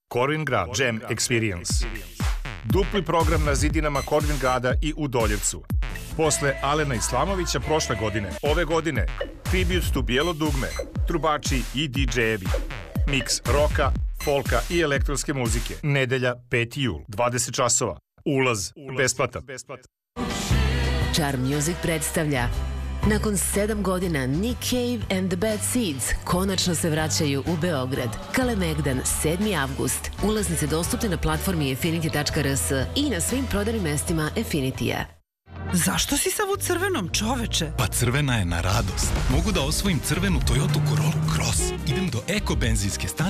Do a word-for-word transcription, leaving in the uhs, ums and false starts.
Corvin Grad Jam Experience. Dupli program na zidinama Corvin Grada i u Doljevcu. Posle Alena Islamovića prošle godine, ove godine, tribute to Bijelo dugme, trubači i didžejevi. Miks roka, folka i elektronske muzike. Nedelja peti jul, dvadeset časova. Ulaz besplatan. Charm Music predstavlja nakon sedam godina Nick Cave and the Bad Seeds konačno se vraćaju u Beograd. Kalemegdan, sedmi avgust. Ulaznice dostupne na platformi affinity tačka r s i na svim prodajnim mestima Affinity-a. Zašto si sav u crvenom, čoveče? Pa crvena je na radost. Mogu da osvojim crvenu Toyota Corolla Cross. Idem do eko benzinske stanice